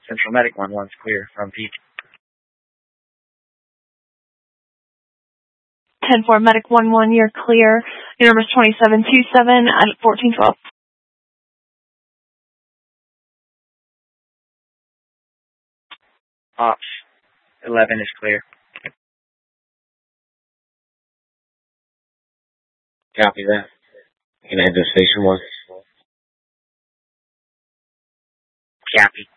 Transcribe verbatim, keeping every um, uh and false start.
Central Medic one one's clear from P T. ten four Medic one one, you're clear. Your number's twenty-seven two seven at fourteen twelve. Ops eleven is clear. Copy that. You can head to station one. Copy.